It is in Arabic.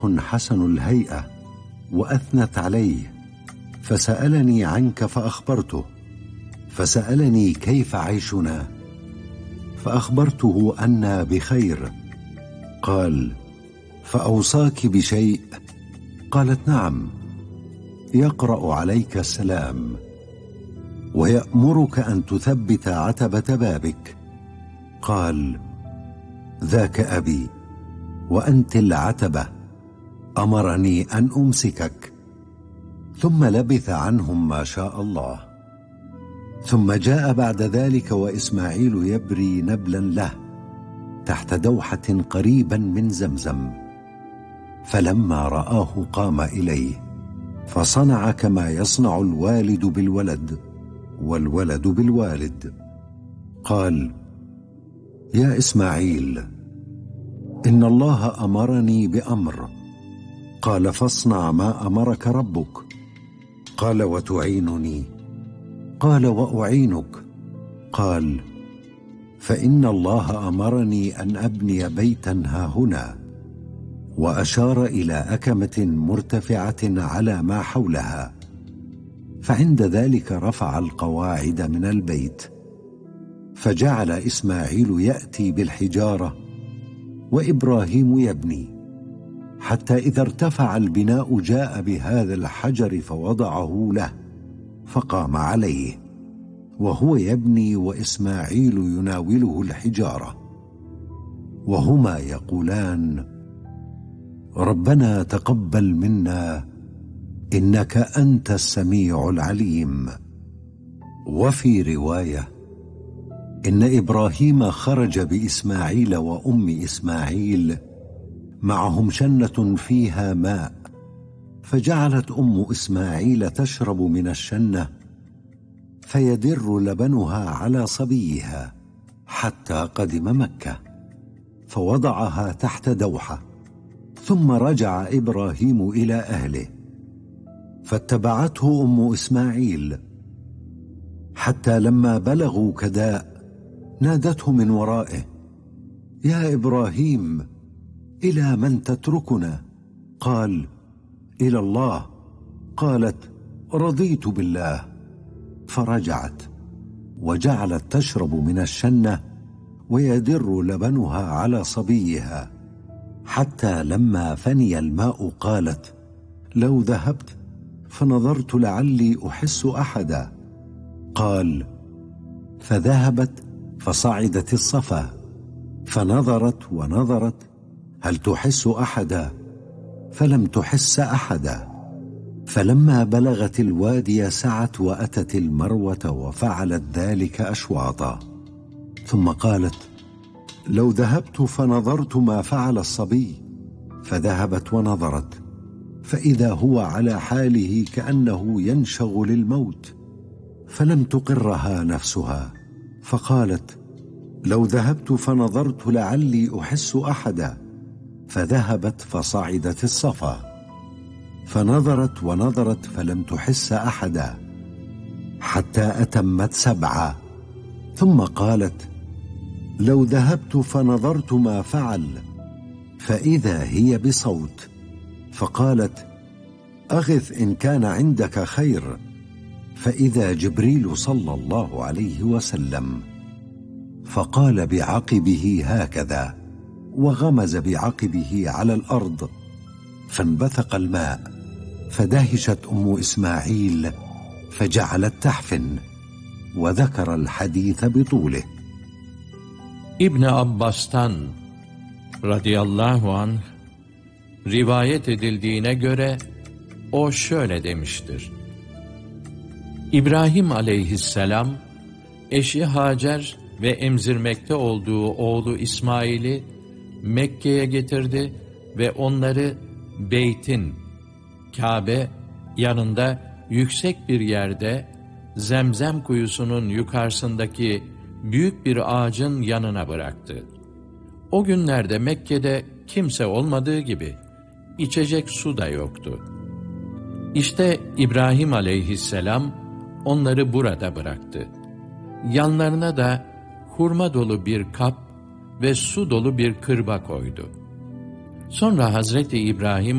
حسن الهيئة وأثنت عليه، فسألني عنك فأخبرته، فسألني كيف عيشنا، فأخبرته أنا بخير. قال: فأوصاك بشيء؟ قالت: نعم، يقرأ عليك السلام ويأمرك أن تثبت عتبة بابك. قال: ذاك أبي، وأنت العتبة، أمرني أن أمسكك. ثم لبث عنهم ما شاء الله. ثم جاء بعد ذلك وإسماعيل يبري نبلا له تحت دوحة قريبا من زمزم، فلما رآه قام إليه، فصنع كما يصنع الوالد بالولد والولد بالوالد. قال: يا إسماعيل، إن الله أمرني بأمر. قال: فاصنع ما أمرك ربك. قال: وتعينني؟ قال: وأعينك. قال: فإن الله أمرني أن أبني بيتا هاهنا، وأشار إلى أكمة مرتفعة على ما حولها، فعند ذلك رفع القواعد من البيت، فجعل إسماعيل يأتي بالحجارة وإبراهيم يبني، حتى إذا ارتفع البناء جاء بهذا الحجر فوضعه له، فقام عليه وهو يبني وإسماعيل يناوله الحجارة، وهما يقولان: ربنا تقبل منا إنك أنت السميع العليم. وفي رواية: إن إبراهيم خرج بإسماعيل وأم إسماعيل، معهم شنة فيها ماء، فجعلت أم إسماعيل تشرب من الشنة، فيدر لبنها على صبيها حتى قدم مكة، فوضعها تحت دوحة. ثم رجع إبراهيم إلى أهله، فاتبعته أم إسماعيل، حتى لما بلغوا كداء نادته من ورائه: يا إبراهيم، إلى من تتركنا؟ قال: إلى الله. قالت: رضيت بالله. فرجعت وجعلت تشرب من الشنة ويدر لبنها على صبيها، حتى لما فني الماء قالت: لو ذهبت فنظرت لعلي أحس أحدا. قال: فذهبت فصعدت الصفا، فنظرت ونظرت هل تحس أحدا، فلم تحس أحدا. فلما بلغت الوادي سعت وأتت المروة وفعلت ذلك أشواطا، ثم قالت: لو ذهبت فنظرت ما فعل الصبي. فذهبت ونظرت، فإذا هو على حاله كأنه ينشغ للموت، فلم تقرها نفسها، فقالت: لو ذهبت فنظرت لعلي أحس أحدا. فذهبت فصعدت الصفا، فنظرت ونظرت فلم تحس أحدا، حتى أتمت 7. ثم قالت: لو ذهبت فنظرت ما فعل، فإذا هي بصوت، فقالت: أغث إن كان عندك خير. فإذا جبريل صلى الله عليه وسلم، فقال بعقبه هكذا، وغمز بعقبه على الأرض، فانبثق الماء، فدهشت أم إسماعيل فجعلت تحفن، وذكر الحديث بطوله. İbn Abbas'tan radıyallahu anh rivayet edildiğine göre o şöyle demiştir: İbrahim aleyhisselam eşi Hacer ve emzirmekte olduğu oğlu İsmail'i Mekke'ye getirdi ve onları Beyt'in, Kabe yanında yüksek bir yerde Zemzem kuyusunun yukarısındaki büyük bir ağacın yanına bıraktı. O günlerde Mekke'de kimse olmadığı gibi içecek su da yoktu. İşte İbrahim aleyhisselam onları burada bıraktı. Yanlarına da hurma dolu bir kap ve su dolu bir kırba koydu. Sonra Hazreti İbrahim